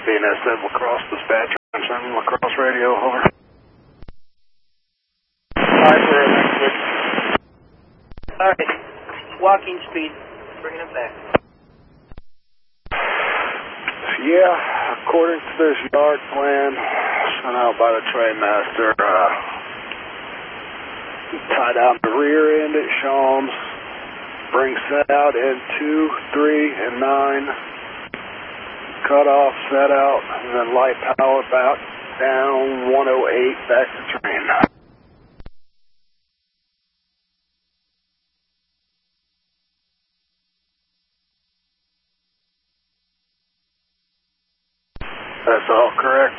BNSF Lacrosse dispatch. I'm Lacrosse radio, over. Alright, walking speed, bringing it back. Yeah, according to this yard plan sent out by the trainmaster, tie down the rear end at Shawms, bring set out in 2, 3, and 9, cut off, set out, and then light power back down 108 back to train. That's all correct.